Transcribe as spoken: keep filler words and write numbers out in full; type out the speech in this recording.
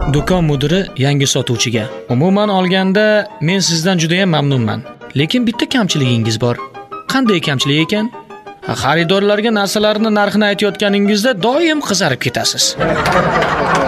Do'kon mudiri yangi sotuvchiga: "Umuman olganda, men sizdan juda ham mamnunman. Lekin bitta kamchiligingiz bor." "Qanday kamchilik ekan?" "Xaridorlarga narsalarning narxini aytayotganingizda doim qizarib ketasiz."